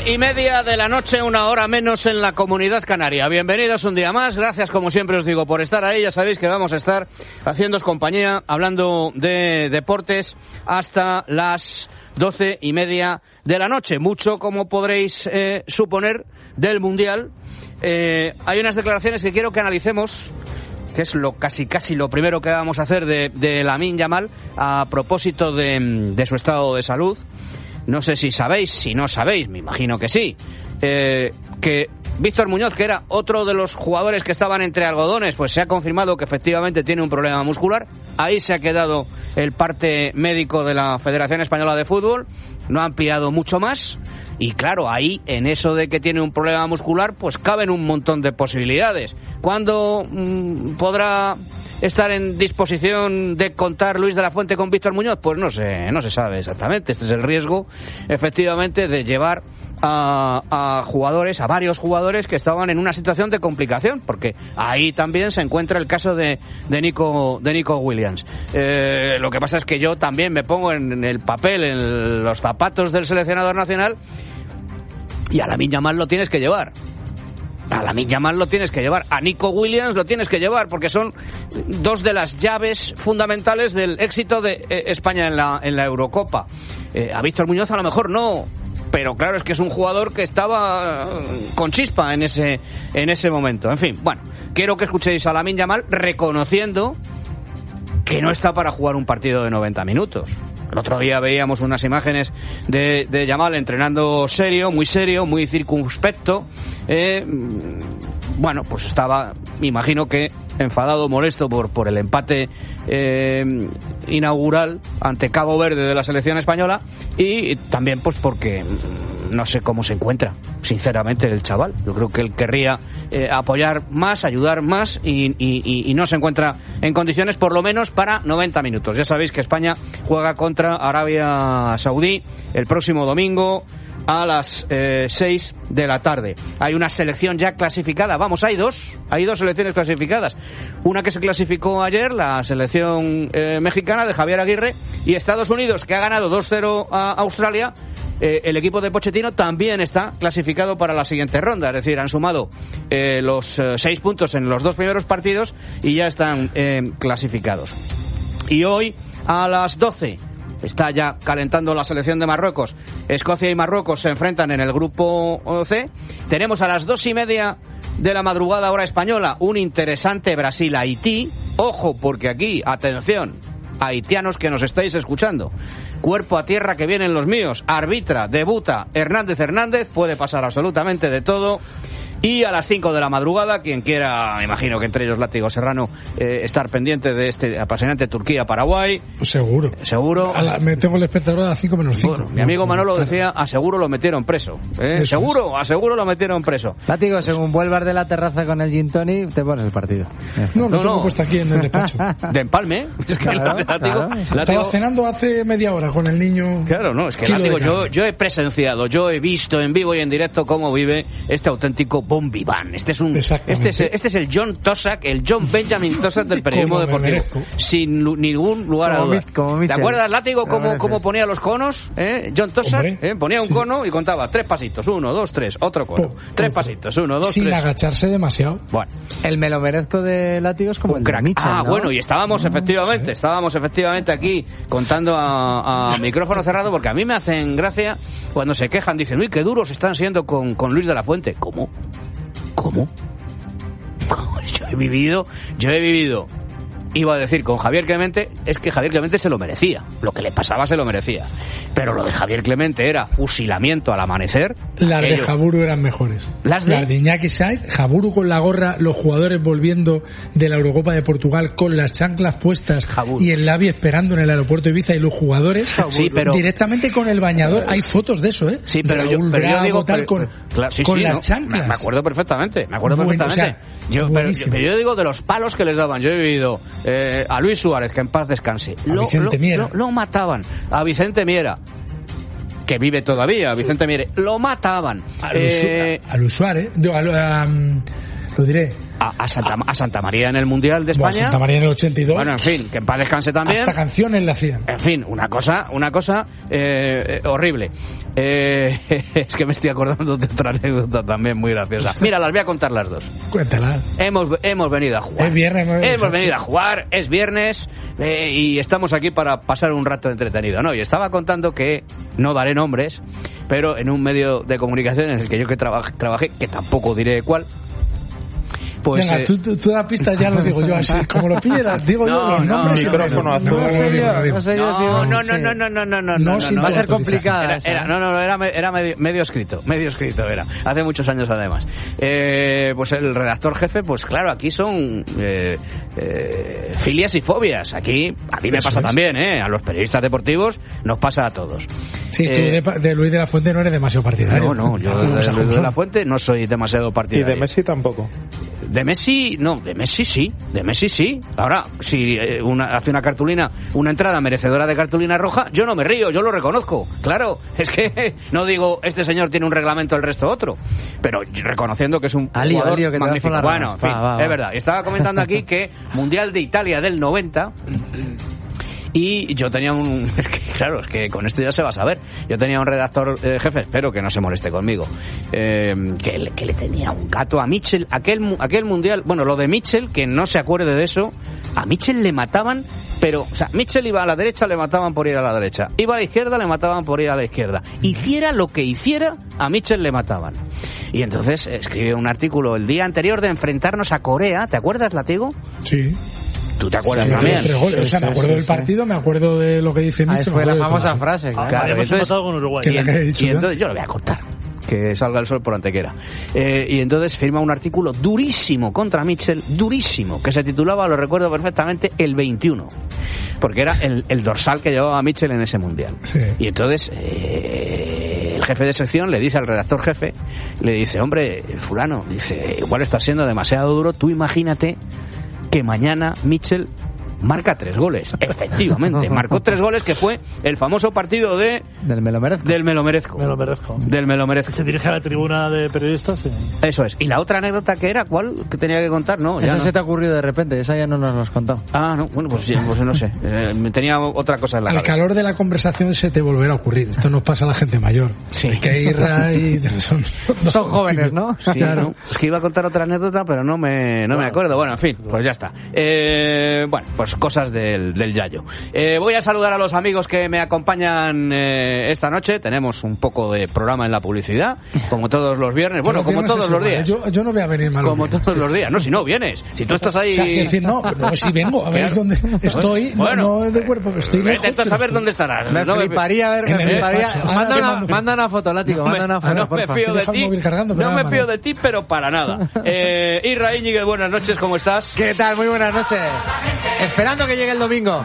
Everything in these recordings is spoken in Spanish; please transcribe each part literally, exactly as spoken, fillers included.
y media de la noche, una hora menos en la Comunidad Canaria. Bienvenidos un día más, gracias como siempre os digo por estar ahí. Ya sabéis que vamos a estar haciéndoos compañía, hablando de deportes hasta las doce y media de la noche. Mucho, como podréis eh, suponer, del Mundial. Eh, hay unas declaraciones que quiero que analicemos, que es lo casi casi lo primero que vamos a hacer de, de Lamine Yamal a propósito de, de su estado de salud. No sé si sabéis, si no sabéis, me imagino que sí, eh, que Víctor Muñoz, que era otro de los jugadores que estaban entre algodones, pues se ha confirmado que efectivamente tiene un problema muscular. Ahí se ha quedado el parte médico de la Federación Española de Fútbol, no ha ampliado mucho más. Y claro, ahí, en eso de que tiene un problema muscular, pues caben un montón de posibilidades. ¿Cuándo mmm, podrá estar en disposición de contar Luis de la Fuente con Víctor Muñoz? Pues no sé, no se sabe exactamente. Este es el riesgo, efectivamente, de llevar a, a jugadores, a varios jugadores que estaban en una situación de complicación, porque ahí también se encuentra el caso de, de Nico de Nico Williams. Eh, lo que pasa es que yo también me pongo en el papel, en los zapatos del seleccionador nacional, y a Lamine Yamal lo tienes que llevar. A Lamine Yamal lo tienes que llevar. A Nico Williams lo tienes que llevar, porque son dos de las llaves fundamentales del éxito de eh, España en la, en la Eurocopa. Eh, a Víctor Muñoz a lo mejor no, pero claro, es que es un jugador que estaba con chispa en ese, en ese momento. En fin, bueno, quiero que escuchéis a Lamine Yamal reconociendo que no está para jugar un partido de noventa minutos. El otro día veíamos unas imágenes de, de Yamal entrenando serio, muy serio, muy circunspecto. Eh, bueno, pues estaba, me imagino que enfadado, molesto por, por el empate eh, inaugural ante Cabo Verde de la selección española, y también pues porque no sé cómo se encuentra, sinceramente, el chaval. Yo creo que él querría eh, apoyar más, ayudar más, y, y, y no se encuentra en condiciones, por lo menos para noventa minutos. Ya sabéis que España juega contra Arabia Saudí el próximo domingo a las eh, seis de la tarde. Hay una selección ya clasificada, vamos, hay dos, hay dos selecciones clasificadas. Una que se clasificó ayer, la selección eh, mexicana de Javier Aguirre, y Estados Unidos, que ha ganado dos cero a Australia. Eh, el equipo de Pochettino también está clasificado para la siguiente ronda, es decir, han sumado eh, los eh, seis puntos en los dos primeros partidos y ya están eh, clasificados. Y hoy a las doce está ya calentando la selección de Marruecos. Escocia y Marruecos se enfrentan en el grupo C. Tenemos a las dos y media de la madrugada hora española un interesante Brasil-Haití. Ojo, porque aquí, atención, haitianos que nos estáis escuchando, cuerpo a tierra que vienen los míos. Arbitra, debuta Hernández Hernández, puede pasar absolutamente de todo. Y a las cinco de la madrugada, quien quiera, me imagino que entre ellos Látigo Serrano, eh, estar pendiente de este apasionante Turquía-Paraguay. Seguro. Seguro. A la, me tengo el espectador a las cinco menos cinco. Bueno, mi amigo Manolo decía, aseguro lo metieron preso. ¿eh? Seguro, es. aseguro lo metieron preso. Látigo, según vuelvas de la terraza con el gin tonic, te pones el partido. No, lo no, tengo no. puesto aquí en el despacho. De empalme. Es que claro, Látigo, claro. Látigo, Estaba cenando hace media hora con el niño. Claro, no, es que Látigo, yo, yo he presenciado, yo he visto en vivo y en directo cómo vive este auténtico bon vivant. Este es un, este es, este es el John Tossack, el John Benjamin Tossack del periodismo deportivo, sin lu, ningún lugar a dudas. ¿Te acuerdas, Látigo, cómo, cómo ponía los conos? ¿Eh? John Tossack ¿eh? ponía un sí. cono y contaba tres pasitos, uno, dos, tres, otro cono, po, tres otro. pasitos, uno, dos, sin tres. Sin agacharse demasiado. Bueno, el me lo merezco de Látigo es como un el crack. de Mitchell, Ah, ¿no? bueno, y estábamos no, efectivamente, sí. estábamos efectivamente aquí contando a, a micrófono cerrado, porque a mí me hacen gracia cuando se quejan, dicen, uy, qué duros están siendo con, con Luis de la Fuente. ¿Cómo? ¿Cómo? Yo he vivido, yo he vivido, iba a decir con Javier Clemente, es que Javier Clemente se lo merecía, lo que le pasaba se lo merecía, pero lo de Javier Clemente era fusilamiento al amanecer. Las aquello. de Jaburu eran mejores. Las de, las de Iñaki Saiz, Jaburu con la gorra, los jugadores volviendo de la Eurocopa de Portugal con las chanclas puestas Jaburu. Y el Lavi esperando en el aeropuerto de Ibiza, y los jugadores sí, pero, directamente con el bañador. Hay fotos de eso, ¿eh? Sí, pero, yo, pero yo digo tal, pero, con, claro, sí, con sí, las ¿no? chanclas. Me acuerdo perfectamente, me acuerdo bueno, perfectamente. O sea, yo, pero, pero yo digo de los palos que les daban. Yo he vivido eh, a Luis Suárez, que en paz descanse. A lo, Vicente lo, Miera. Lo, lo mataban. A Vicente Miera, que vive todavía, Vicente Miera, lo mataban. A Luis, eh, a, a Luis Suárez, a, a, a, lo diré, a, a, Santa, a Santa María en el Mundial de España. Bueno, Santa María en el ochenta y dos. Bueno, en fin, que en paz descanse también. Hasta canciones le hacían. En fin, una cosa, una cosa eh, horrible. Eh, es que me estoy acordando de otra anécdota también muy graciosa. Mira, las voy a contar las dos. Cuéntala. Hemos, hemos venido a jugar. Es viernes. No es hemos venido a jugar, es viernes eh, y estamos aquí para pasar un rato entretenido. No, y estaba contando que, no daré nombres, pero en un medio de comunicación en el que yo que trabajé, trabajé que tampoco diré cuál. Pues, Venga, eh... tú, tú, tú las pistas ya lo digo yo así, como lo pidieras, digo no, yo los no, nombres. No, micrófono azul. No sé yo, no sé yo si no, no, no, no, no, no, no, no, no, no, va a ser complicada. Era, era, no, no, no, era, era medio, medio escrito, medio escrito era, hace muchos años además. Eh, pues el redactor jefe, pues claro, aquí son eh, eh, filias y fobias. Aquí, a mí me Eso pasa es. también, ¿eh? A los periodistas deportivos nos pasa a todos. Sí, tú eh, de, de Luis de la Fuente no eres demasiado partidario. No, no, yo de, de, de, de la Fuente no soy demasiado partidario. Y de Messi tampoco. De Messi, no, de Messi sí, de Messi sí. Ahora, si eh, una, hace una cartulina, una entrada merecedora de cartulina roja, yo no me río, yo lo reconozco. Claro, es que no digo, este señor tiene un reglamento, el resto otro. Pero reconociendo que es un Alio, jugador Alio, que te magnífico. das por la Bueno, en rama. fin, Va, va, va. es verdad. Estaba comentando aquí que Mundial de Italia del noventa... Y yo tenía un... Es que, claro, es que con esto ya se va a saber. Yo tenía un redactor eh, jefe, espero que no se moleste conmigo, eh, que, le, que le tenía un gato a Mitchell. Aquel, aquel mundial... Bueno, lo de Mitchell, que no se acuerde de eso, a Mitchell le mataban, pero... O sea, Mitchell iba a la derecha, le mataban por ir a la derecha. Iba a la izquierda, le mataban por ir a la izquierda. Hiciera lo que hiciera, a Mitchell le mataban. Y entonces escribe un artículo el día anterior de enfrentarnos a Corea. ¿Te acuerdas, Latigo? Sí. ¿Tú te acuerdas Sí, también? los tres goles. O sea, me acuerdo del partido, me acuerdo de lo que dice Ahí Mitchell. fue la me acuerdo de famosa todo. frase. Ah, Claro. Claro, hemos entonces- empatado con Uruguay. Que Y, la que he dicho y yo. entonces yo lo voy a contar, que salga el sol por antequera. Eh, y entonces firma un artículo durísimo contra Mitchell, durísimo, que se titulaba, lo recuerdo perfectamente, El veintiuno, porque era el, el dorsal que llevaba Mitchell en ese mundial. Sí. Y entonces eh, el jefe de sección le dice al redactor jefe, le dice, hombre, fulano, dice, igual está siendo demasiado duro, tú imagínate que mañana Mitchell marca tres goles. Efectivamente, marcó tres goles, que fue el famoso partido de Del me lo merezco. del me lo merezco. Me lo merezco. Del me lo merezco. Se dirige a la tribuna de periodistas. Sí. Eso es. ¿Y la otra anécdota que era? ¿Cuál que tenía que contar? No, ya Eso no. se te ha ocurrido de repente, esa ya no nos lo has contado. Ah, no, bueno, pues, sí, pues no sé. Eh, tenía otra cosa en la Al cabeza. calor de la conversación se te volverá a ocurrir. Esto nos pasa a la gente mayor. Sí. Es que Irra y son, Son jóvenes, ¿no? Sí, Claro. ¿no? Es que iba a contar otra anécdota, pero no me, no me acuerdo. Bueno, en fin, pues ya está. Eh, bueno, pues cosas del, del Yayo. Eh, voy a saludar a los amigos que me acompañan eh, esta noche. Tenemos un poco de programa en la publicidad, como todos los viernes. Bueno, como viernes todos es los igual. días. Yo, yo no voy a venir mal. Como todos los días. No, si no vienes. Si tú estás ahí... O sea, quiero decir, no, no, si vengo, a ver Claro. dónde estoy, no- Bueno, no, es de cuerpo, estoy lejos. Vete a pero saber estoy- dónde estarás. Me No me- fliparía ver, en me el fliparía. despacho. Ahora Manda te una, mando- manda una foto, Látigo, No me, manda una foto, no me porfa. fío de Deja el ti. móvil cargando, pero No nada me más. fío de ti, pero para nada. Eh, Isra Íñiguez, buenas noches, ¿cómo estás? ¿Qué tal? Muy buenas noches. Esperando que llegue el domingo.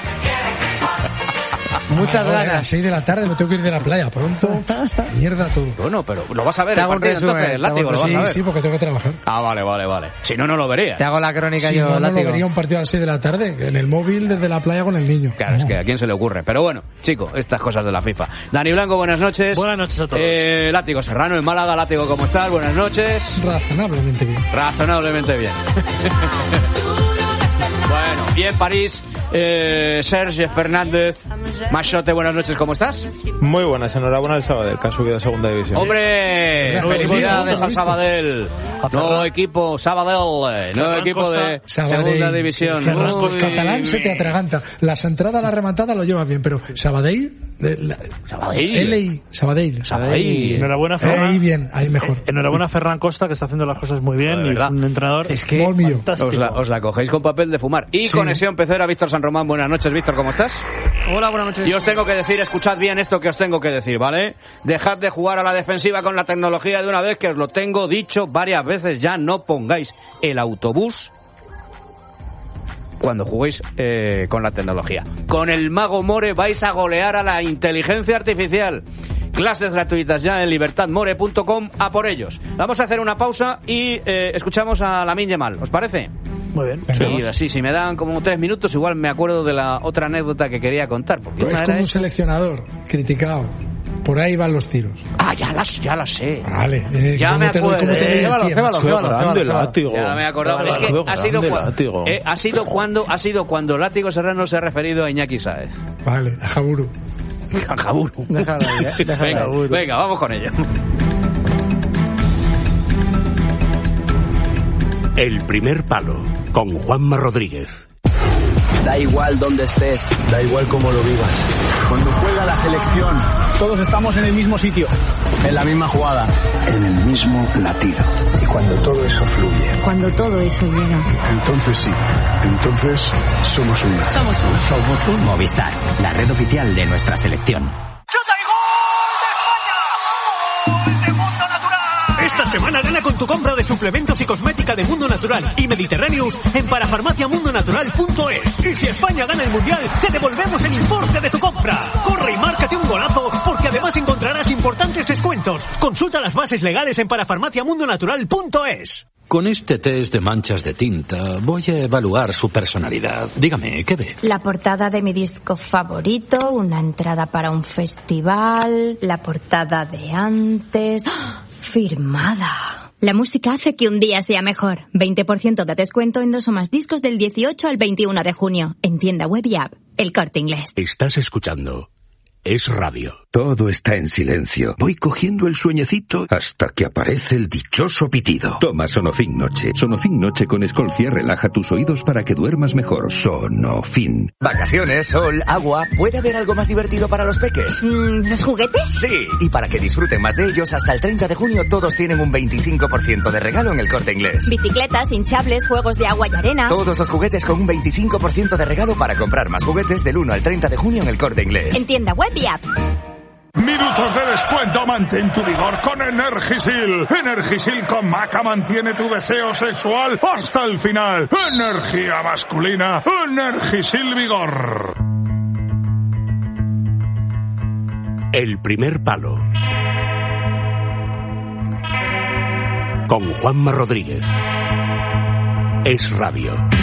Muchas Ahora, A las ganas. seis de la tarde me tengo que ir de la playa pronto. Mierda todo. Bueno, pero lo vas a ver Te el hago un partido resumen, entonces, te hago Látigo, un lo vas Sí, a ver. sí, porque tengo que trabajar. Ah, vale, vale, vale. Si no, no lo vería. Te hago la crónica Si yo, no, no lo Látigo. vería un partido a las seis de la tarde, en el móvil desde la playa con el niño. Claro, es que a quién se le ocurre. Pero bueno, chico, estas cosas de la FIFA. Dani Blanco, buenas noches. Buenas noches a todos. Eh, Látigo Serrano en Málaga. Látigo, ¿cómo estás? Buenas noches. Razonablemente bien. Razonablemente bien. Bueno, y en París, eh, Serge Fernández. Machote, buenas noches, ¿cómo estás? Muy buenas, enhorabuena al Sabadell, que ha subido a segunda división. ¡Hombre! Nuevo ¡Felicidades equipo, al Sabadell! A Nuevo Ferran- equipo, Sabadell. Nuevo Ferran equipo Costa. de Sabadell. segunda división. Ferran Uy, Costa. Catalán se te atraganta. Las entradas, la rematada lo llevas bien, pero Sabadell, de la- Sabadell. L I, Sabadell. Sabadell. Enhorabuena, Eh, Ferran. ahí bien, ahí mejor. Enhorabuena a Ferran Costa, que está haciendo las cosas muy bien. De Y es verdad. un entrenador Es que Molt millor. fantástico. os la, os la cogéis con papel de fumar. Y Sí. conexión pecera, Víctor San Román. Buenas noches, Víctor, ¿cómo estás? Hola, buenas noches. Y os tengo que decir, escuchad bien esto que os tengo que decir, ¿vale? Dejad de jugar a la defensiva con la tecnología de una vez, que os lo tengo dicho varias veces ya. No pongáis el autobús cuando juguéis eh, con la tecnología. Con el Mago More vais a golear a la inteligencia artificial. Clases gratuitas ya en libertad more punto com, a por ellos. Vamos a hacer una pausa y eh, escuchamos a Lamine Yamal, ¿os parece? Muy bien. Sí, así, si me dan como tres minutos, igual me acuerdo de la otra anécdota que quería contar. Porque Es una como era un esta. seleccionador criticado. por ahí van los tiros. Ah, ya las, ya las sé. Vale. Eh, ya me acuerdo. ¿Cómo te doy el tiempo? Qué grande látigo. Ya me he acordado. Es que ha sido, cu- eh, ha sido cuando ha sido cuando Látigo Serrano se ha referido a Iñaki Sáez. Vale, a Jaburu. A Jaburu. Déjalo ahí, ¿eh? Déjalo venga, ahí. venga, vamos con ello. El primer palo, con Juanma Rodríguez. Da igual donde estés, da igual cómo lo vivas. Cuando juega la selección, todos estamos en el mismo sitio, en la misma jugada, en el mismo latido. Y cuando todo eso fluye, cuando todo eso llega, entonces sí, entonces somos uno. Somos uno. Somos un Movistar, la red oficial de nuestra selección. ¡Chuta y gol de España! ¡Gol de Mundo Natural! Esta semana gana con tu compra de suplementos y cosmética de Mundo Natural y Mediterráneos en parafarmaciamundonatural punto es. Y si España gana el Mundial, te devolvemos el importe de tu compra. Corre y márcate un golazo, porque además encontrarás importantes descuentos. Consulta las bases legales en parafarmaciamundonatural punto es. Con este test de manchas de tinta voy a evaluar su personalidad. Dígame, ¿qué ve? La portada de mi disco favorito, una entrada para un festival, la portada de antes... ¡Oh! Firmada. La música hace que un día sea mejor. veinte por ciento de descuento en dos o más discos del dieciocho al veintiuno de junio. En tienda web y app. El Corte Inglés. Estás escuchando Es Radio. Todo está en silencio. Voy cogiendo el sueñecito hasta que aparece el dichoso pitido. Toma Sonofin Noche. Sonofin Noche con Escolcia relaja tus oídos para que duermas mejor. Sonofin. Vacaciones, sol, agua. ¿Puede haber algo más divertido para los peques? Mm, ¿Los juguetes? Sí. Y para que disfruten más de ellos, hasta el treinta de junio todos tienen un veinticinco por ciento de regalo en el Corte Inglés. Bicicletas, hinchables, juegos de agua y arena. Todos los juguetes con un veinticinco por ciento de regalo para comprar más juguetes del uno al treinta de junio en el Corte Inglés. En tienda web y app. Minutos de descuento, mantén tu vigor con Energisil. Energisil con maca mantiene tu deseo sexual hasta el final. Energía masculina, Energisil Vigor. El primer palo, con Juanma Rodríguez. Es Radio.